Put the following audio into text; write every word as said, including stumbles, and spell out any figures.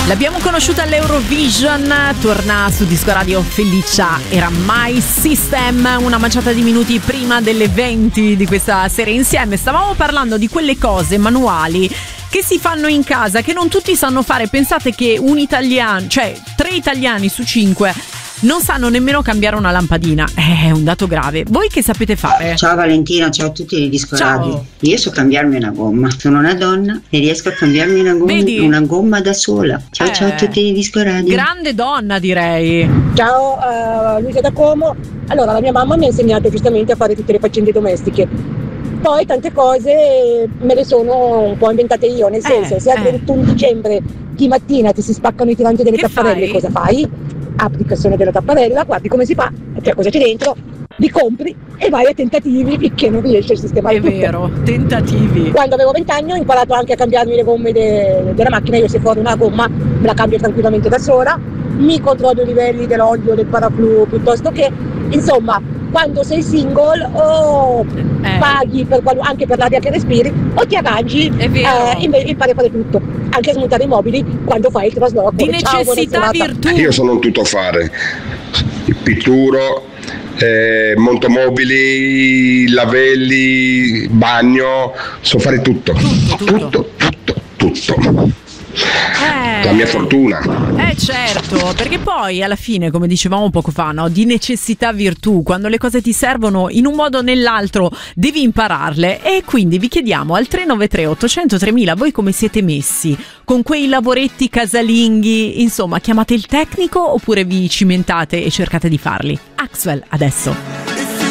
L'abbiamo conosciuta all'Eurovision, torna su Disco Radio Felicia, era My System, una manciata di minuti prima delle venti di questa sera insieme. Stavamo parlando di quelle cose manuali che si fanno in casa, che non tutti sanno fare. Pensate che un italiano, cioè tre italiani su cinque non sanno nemmeno cambiare una lampadina. È un dato grave. Voi che sapete fare? Ciao Valentina, ciao a tutti i Disco Ciao. Radio. Io so cambiarmi una gomma. Sono una donna e riesco a cambiarmi una gomma, Vedi? una gomma da sola. Ciao Eh, ciao a tutti i Disco Radio. Grande donna, direi. Ciao, uh, Luisa da Como. Allora, la mia mamma mi ha insegnato giustamente a fare tutte le faccende domestiche. Poi tante cose me le sono un po' inventate io, nel senso, Eh, se al eh. ventuno dicembre di mattina ti si spaccano i tiranti delle Che tapparelle, fai? cosa fai? Apri il cassone della tapparella, guardi come si fa, cioè cosa c'è dentro, li compri e vai a tentativi finché non riesci a sistemare È tutto. vero, tentativi. Quando avevo venti anni ho imparato anche a cambiarmi le gomme de- della macchina. Io se fuori una gomma me la cambio tranquillamente da sola, mi controllo i livelli dell'olio, del paraflu, piuttosto che, insomma, quando sei single o Eh. paghi per qual- anche per l'aria che respiri o ti arrangi, È vero. eh, inve- impari a fare tutto, anche a smontare i mobili quando fai il trasloco. Di Ciao, buona necessità serata. virtù. Io sono un tuttofare, pitturo, eh, montomobili, lavelli, bagno, so fare tutto, Tutto, tutto. tutto, tutto, tutto. Eh. La mia fortuna. Eh certo, perché poi alla fine, come dicevamo poco fa, no, di necessità virtù, quando le cose ti servono in un modo o nell'altro devi impararle. E quindi vi chiediamo al tre nove tre otto zero zero tremila voi come siete messi con quei lavoretti casalinghi, insomma, chiamate il tecnico oppure vi cimentate e cercate di farli. Axwell adesso.